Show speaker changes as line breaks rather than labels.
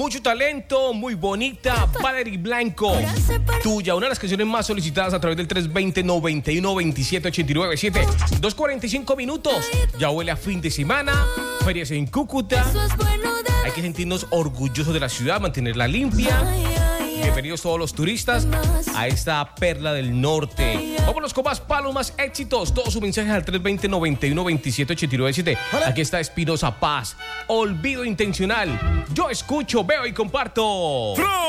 mucho talento, muy bonita, Valerie Blanco. Tuya, una de las canciones más solicitadas a través del 320-91-27-897. 2:45 minutos. Ya huele a fin de semana. Ferias en Cúcuta. Hay que sentirnos orgullosos de la ciudad, mantenerla limpia. Bienvenidos todos los turistas a esta perla del norte. Vámonos con más palos, más éxitos. Todos sus mensajes al 320-91-27-897. Aquí está Espinosa Paz. Olvido intencional. Yo escucho, veo y comparto.